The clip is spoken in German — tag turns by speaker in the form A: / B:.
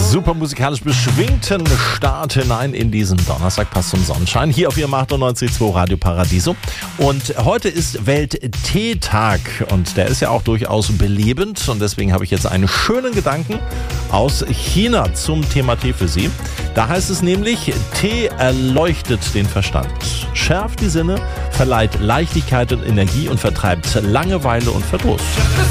A: Super musikalisch beschwingten Start hinein in diesen Donnerstag, passt zum Sonnenschein, hier auf Ihrem 98.2 Radio Paradiso. Und heute ist Welt-Tee-Tag und der ist ja auch durchaus belebend und deswegen habe ich jetzt einen schönen Gedanken aus China zum Thema Tee für Sie. Da heißt es nämlich, Tee erleuchtet den Verstand, schärft die Sinne, verleiht Leichtigkeit und Energie und vertreibt Langeweile und Verdruss.